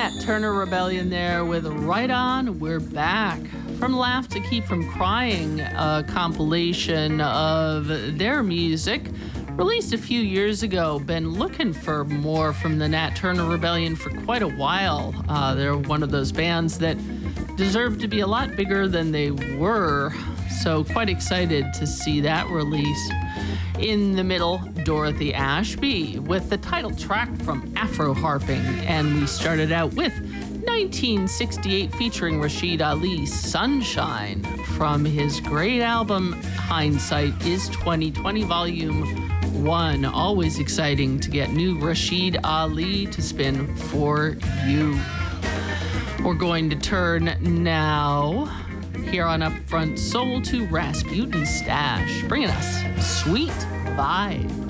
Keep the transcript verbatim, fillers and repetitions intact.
Nat Turner Rebellion there with Right On, We're Back. From Laugh to Keep From Crying, a compilation of their music released a few years ago. Been looking for more from the Nat Turner Rebellion for quite a while. Uh, they're one of those bands that deserve to be a lot bigger than they were. So quite excited to see that release. In the middle, Dorothy Ashby with the title track from Afro Harping. And we started out with nineteen sixty-eight featuring Rashid Ali, Sunshine, from his great album Hindsight is twenty twenty Volume one. Always exciting to get new Rashid Ali to spin for you. We're going to turn now here on Upfront Soul to Rasputin Stash, bringing us Sweet Vibe.